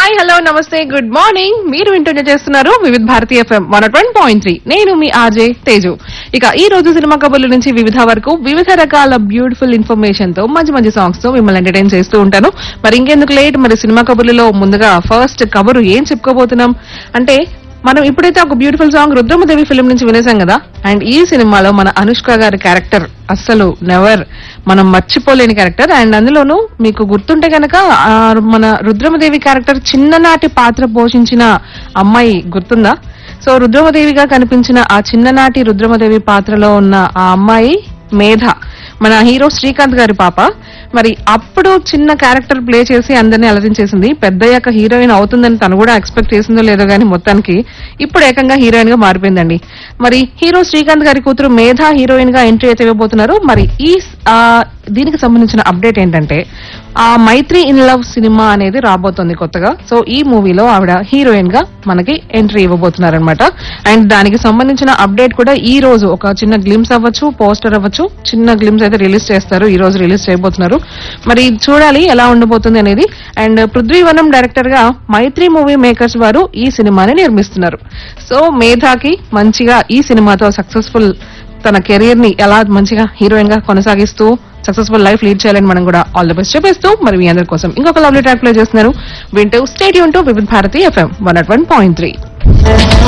Hi hello నమస్తే good morning. మీరు వింటూనే చేస్తున్నారు వివిధ భారతి ఎఫ్ఎం 101.3. నేను మీ ఆర్జే తేజు. ఇక ఈ రోజు సినిమా కబుర్ల నుంచి వివిధ వరకు వివిధ రకాల బ్యూటిఫుల్ ఇన్ఫర్మేషన్ తో మంచి మంచి సాంగ్స్ తో మిమ్మల్ని ఎంటర్టైన్ చేస్తూ ఉంటాను. మరి ఇంకెందుకు లేట్, మరి సినిమా కబుర్లలో ముందుగా ఫస్ట్ కబురు ఏం చెప్పుకోబోతున్నాం అంటే, మనం ఇప్పుడైతే ఒక బ్యూటిఫుల్ సాంగ్ రుద్రమదేవి ఫిల్మ్ నుంచి వినేసాం కదా. అండ్ ఈ సినిమాలో మన అనుష్క గారి క్యారెక్టర్ అస్సలు నెవర్ మనం మర్చిపోలేని క్యారెక్టర్. అండ్ అందులోనూ మీకు గుర్తుంటే కనుక మన రుద్రమదేవి క్యారెక్టర్ చిన్ననాటి పాత్ర పోషించిన అమ్మాయి గుర్తుందా? సో రుద్రమదేవిగా కనిపించిన ఆ చిన్ననాటి రుద్రమదేవి పాత్రలో ఉన్న ఆ అమ్మాయి మేధ, మన హీరో శ్రీకాంత్ గారి పాప. మరి అప్పుడు చిన్న క్యారెక్టర్ ప్లే చేసి అందరినీ అలరించేసింది. పెద్దయ్యాక హీరోయిన్ అవుతుందని తను కూడా ఎక్స్పెక్ట్ చేసిందో లేదో గానీ మొత్తానికి ఇప్పుడు ఏకంగా హీరోయిన్ గా మారిపోయిందండి. మరి హీరో శ్రీకాంత్ గారి కూతురు మేధ హీరోయిన్ గా ఎంట్రీ అయితే ఇవ్వబోతున్నారు. మరి దీనికి సంబంధించిన అప్డేట్ ఏంటంటే, ఆ మైత్రి ఇన్ లవ్ సినిమా అనేది రాబోతోంది కొత్తగా. సో ఈ మూవీలో ఆవిడ హీరోయిన్ గా మనకి ఎంట్రీ ఇవ్వబోతున్నారనమాట. అండ్ దానికి సంబంధించిన అప్డేట్ కూడా ఈ రోజు ఒక చిన్న గ్లిమ్స్ అవ్వచ్చు, పోస్టర్ అవ్వచ్చు, చిన్న గ్లిమ్స్ అయితే రిలీజ్ చేస్తారు. ఈ రోజు రిలీజ్ చేయబోతున్నారు. మరి చూడాలి ఎలా ఉండబోతుంది అనేది. అండ్ పృథ్వీవనం డైరెక్టర్ గా మైత్రి మూవీ మేకర్స్ వారు ఈ సినిమాని నిర్మిస్తున్నారు. సో మేధాకి మంచిగా ఈ సినిమాతో సక్సెస్ఫుల్ తన కెరీర్ ని ఎలా మంచిగా హీరోయిన్ గా కొనసాగిస్తూ సక్సెస్ఫుల్ లైఫ్ లీడ్ చేయాలని మనం కూడా ఆల్ ది బెస్ట్ చెప్పేస్తూ, మరి మీ అందరి కోసం ఇంకొక లవ్లీ ట్రాక్ ప్లే చేస్తున్నారు. వింటూ స్టేట్ యూన్ టు వివిధ భారతి ఎఫ్ఎం 101.3.